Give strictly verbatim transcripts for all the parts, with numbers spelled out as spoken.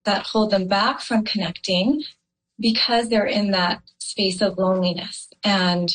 that hold them back from connecting because they're in that space of loneliness. And,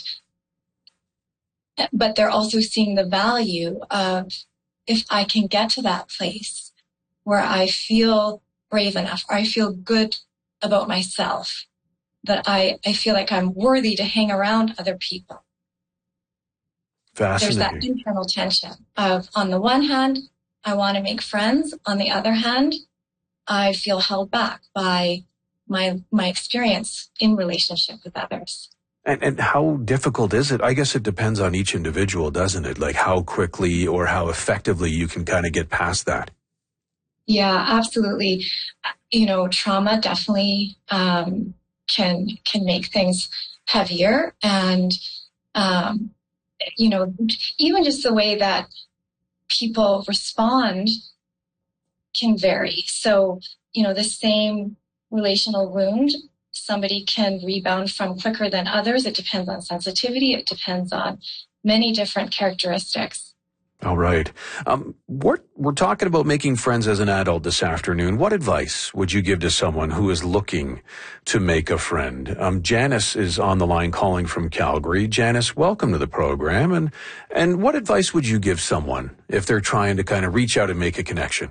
but they're also seeing the value of, if I can get to that place where I feel brave enough, or I feel good about myself, that I, I feel like I'm worthy to hang around other people. There's that internal tension of, on the one hand, I want to make friends. On the other hand, I feel held back by my my experience in relationship with others. And, and how difficult is it? I guess it depends on each individual, doesn't it? Like how quickly or how effectively you can kind of get past that. Yeah, absolutely. You know, trauma definitely um, can can make things heavier, and um, you know, even just the way that people respond can vary. So, you know, the same relational wound, somebody can rebound from quicker than others. It depends on sensitivity. It depends on many different characteristics. All right. Um, we're, we're talking about making friends as an adult this afternoon. What advice would you give to someone who is looking to make a friend? Um, Janice is on the line calling from Calgary. Janice, welcome to the program. And, and what advice would you give someone if they're trying to kind of reach out and make a connection?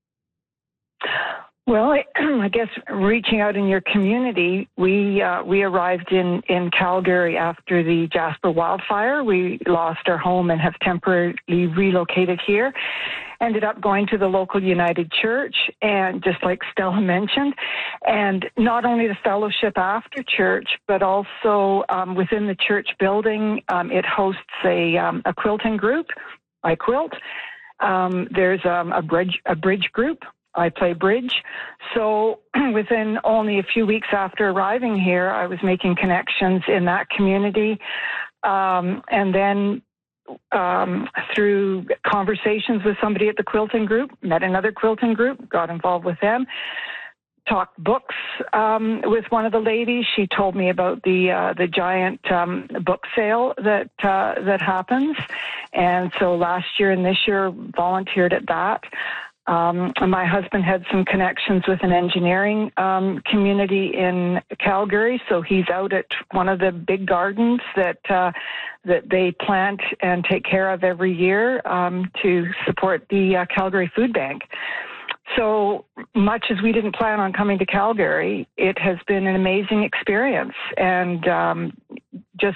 Well, I, I guess reaching out in your community, we uh, we arrived in, in Calgary after the Jasper wildfire. We lost our home and have temporarily relocated here. Ended up going to the local United Church, and just like Stella mentioned, and not only the fellowship after church, but also um, within the church building, um, it hosts a, um, a quilting group. I quilt. Um, there's um, a bridge a bridge group. I play bridge. So within only a few weeks after arriving here, I was making connections in that community. Um, and then um, through conversations with somebody at the quilting group, met another quilting group, got involved with them, talked books um, with one of the ladies. She told me about the uh, the giant um, book sale that uh, that happens. And so last year and this year volunteered at that. Um, my husband had some connections with an engineering um, community in Calgary, so he's out at one of the big gardens that uh, that they plant and take care of every year um, to support the uh, Calgary Food Bank. So much as we didn't plan on coming to Calgary, it has been an amazing experience, and um, just,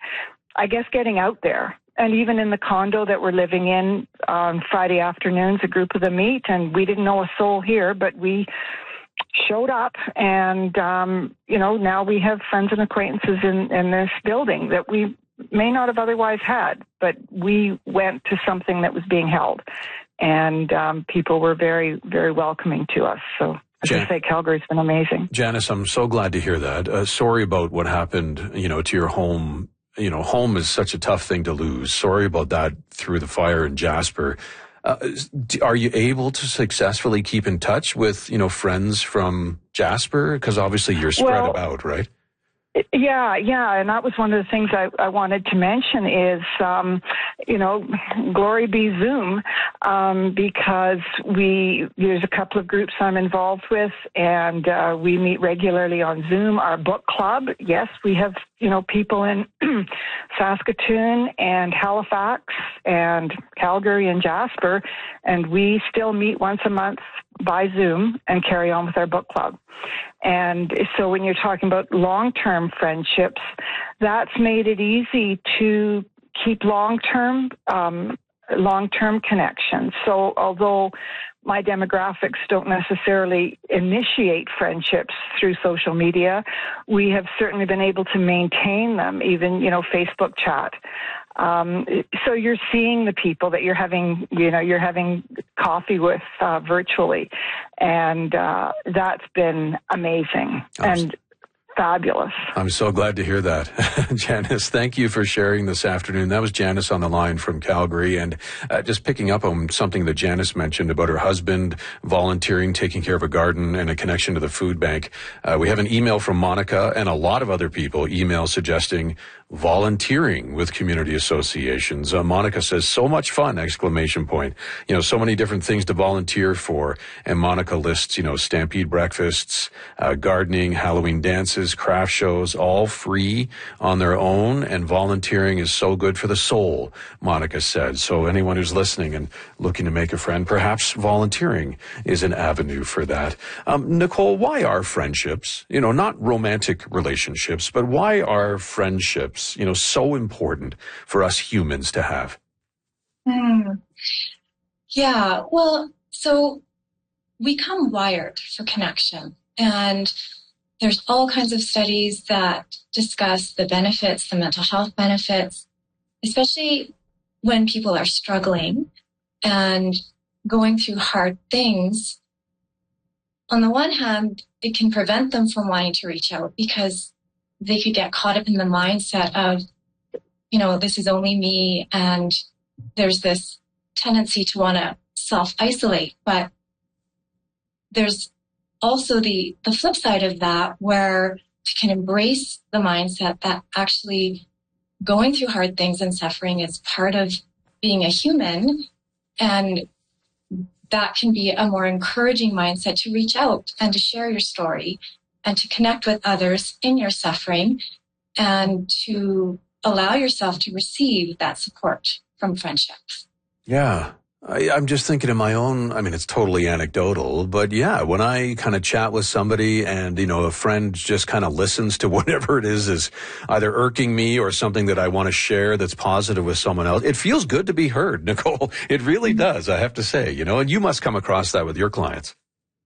I guess, getting out there. And even in the condo that we're living in on Friday afternoons, a group of them meet, and we didn't know a soul here, but we showed up, and, um, you know, now we have friends and acquaintances in, in this building that we may not have otherwise had, but we went to something that was being held, and um, people were very, very welcoming to us. So as Jan- I say, Calgary's been amazing. Janice, I'm so glad to hear that. Uh, sorry about what happened, you know, to your home. You know, home is such a tough thing to lose. Sorry about that through the fire in Jasper. Uh, are you able to successfully keep in touch with, you know, friends from Jasper? Because obviously you're spread well, about, right? Yeah, yeah, and that was one of the things I, I wanted to mention is, um, you know, glory be Zoom, um, because we there's a couple of groups I'm involved with, and uh, we meet regularly on Zoom. Our book club, yes, we have, you know, people in Saskatoon and Halifax and Calgary and Jasper, and we still meet once a month by Zoom and carry on with our book club. And so when you're talking about long-term friendships, that's made it easy to keep long-term um, long-term connections. So although my demographics don't necessarily initiate friendships through social media, we have certainly been able to maintain them, even, you know, Facebook chat. Um, so you're seeing the people that you're having, you know, you're having coffee with uh, virtually, and uh, that's been amazing and fabulous. I'm so glad to hear that. Janice, thank you for sharing this afternoon. That was Janice on the line from Calgary, and uh, just picking up on something that Janice mentioned about her husband volunteering, taking care of a garden, and a connection to the food bank. Uh, we have an email from Monica and a lot of other people email suggesting volunteering with community associations. Uh, Monica says, so much fun, exclamation point. You know, so many different things to volunteer for. And Monica lists, you know, Stampede breakfasts, uh, gardening, Halloween dances, craft shows, all free on their own. And volunteering is so good for the soul, Monica said. So anyone who's listening and looking to make a friend, perhaps volunteering is an avenue for that. Um, Nicole, why are friendships, you know, not romantic relationships, but why are friendships, you know, so important for us humans to have? Mm. Yeah, well, so we come wired for connection, and there's all kinds of studies that discuss the benefits, the mental health benefits, especially when people are struggling and going through hard things. On the one hand, it can prevent them from wanting to reach out because they could get caught up in the mindset of, you know, this is only me, and there's this tendency to want to self-isolate. But there's also the, the flip side of that, where we can embrace the mindset that actually going through hard things and suffering is part of being a human, and that can be a more encouraging mindset to reach out and to share your story and to connect with others in your suffering and to allow yourself to receive that support from friendships. Yeah. I, I'm just thinking of my own, I mean, it's totally anecdotal, but yeah, when I kind of chat with somebody and, you know, a friend just kind of listens to whatever it is is either irking me or something that I want to share that's positive with someone else, it feels good to be heard, Nicole. It really does, I have to say, you know, and you must come across that with your clients.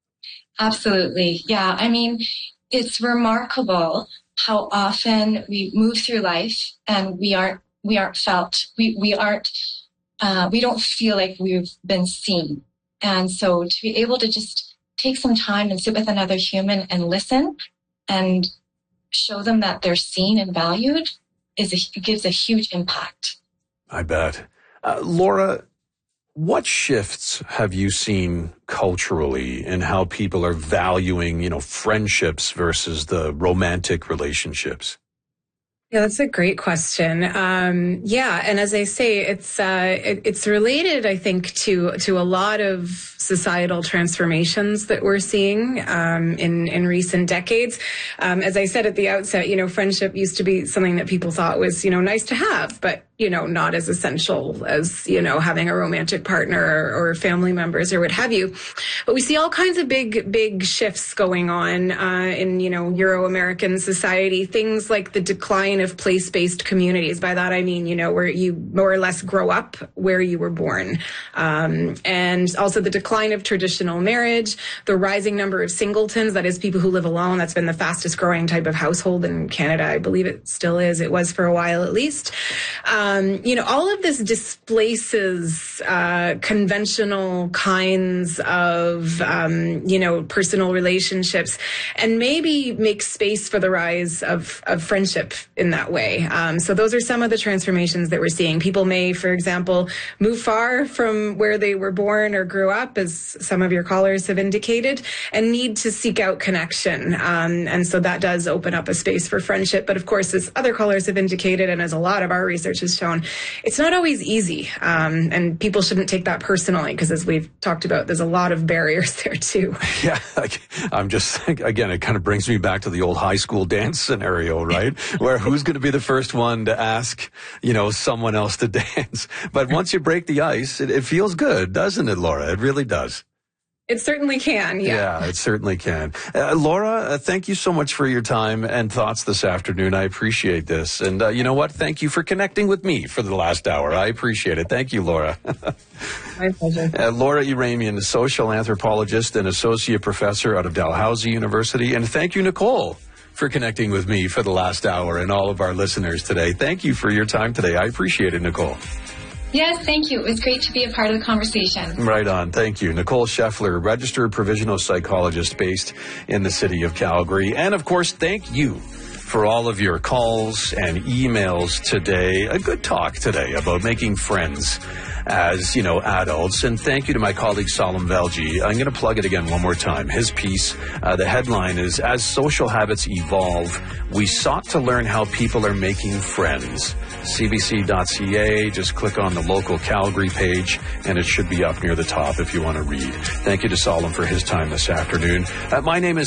Absolutely. Yeah. I mean, it's remarkable how often we move through life and we aren't, we aren't felt, we, we aren't, Uh, we don't feel like we've been seen. And so to be able to just take some time and sit with another human and listen and show them that they're seen and valued is a, gives a huge impact. I bet. Uh, Laura, what shifts have you seen culturally in how people are valuing, you know, friendships versus the romantic relationships? Yeah, that's a great question. Um, yeah, and as I say, it's uh, it, it's related, I think, to to a lot of societal transformations that we're seeing um, in in recent decades. Um, as I said at the outset, you know, friendship used to be something that people thought was, you know, nice to have, but you know, not as essential as, you know, having a romantic partner or, or family members or what have you. But we see all kinds of big, big shifts going on uh, in, you know, Euro-American society, things like the decline of place-based communities. By that, I mean, you know, where you more or less grow up where you were born. Um, and also the decline of traditional marriage, the rising number of singletons, that is people who live alone. That's been the fastest growing type of household in Canada. I believe it still is. It was for a while at least. Um, Um, you know, all of this displaces uh, conventional kinds of, um, you know, personal relationships and maybe makes space for the rise of, of friendship in that way. Um, so those are some of the transformations that we're seeing. People may, for example, move far from where they were born or grew up, as some of your callers have indicated, and need to seek out connection. Um, and so that does open up a space for friendship. But of course, as other callers have indicated, and as a lot of our research has shown, it's not always easy, um, and people shouldn't take that personally because, as we've talked about, there's a lot of barriers there too. Yeah, like, I'm just again, it kind of brings me back to the old high school dance scenario, right? Where who's going to be the first one to ask, you know, someone else to dance? But once you break the ice, it, it feels good, doesn't it, Laura? It really does. It certainly can, yeah. Yeah, it certainly can. Uh, Laura, uh, thank you so much for your time and thoughts this afternoon. I appreciate this. And uh, you know what? Thank you for connecting with me for the last hour. I appreciate it. Thank you, Laura. My pleasure. Uh, Laura Iramian, social anthropologist and associate professor out of Dalhousie University. And thank you, Nicole, for connecting with me for the last hour and all of our listeners today. Thank you for your time today. I appreciate it, Nicole. Yes, thank you. It was great to be a part of the conversation. Right on. Thank you. Nicole Scheffler, registered provisional psychologist based in the city of Calgary. And, of course, thank you for all of your calls and emails today. A good talk today about making friends as, you know, adults. And thank you to my colleague Salim Valji. I'm going to plug it again one more time. His piece, uh, the headline is, As Social Habits Evolve, We Sought to Learn How People Are Making Friends. C B C dot C A, just click on the local Calgary page, and it should be up near the top if you want to read. Thank you to Salim for his time this afternoon. Uh, my name is